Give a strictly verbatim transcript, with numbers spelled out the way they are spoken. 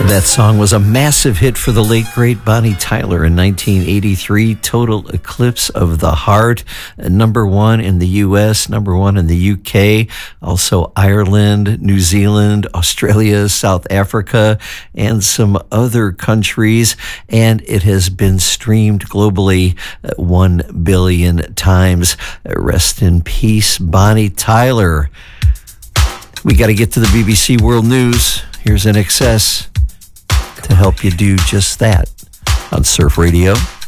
That song was a massive hit for the late, great Bonnie Tyler in nineteen eighty-three, Total Eclipse of the Heart, number one in the U S, number one in the U K, also Ireland, New Zealand, Australia, South Africa, and some other countries, and it has been streamed globally one billion times. Rest in peace, Bonnie Tyler. We got to get to the B B C World News. Here's N X S to help you do just that on Surf Radio.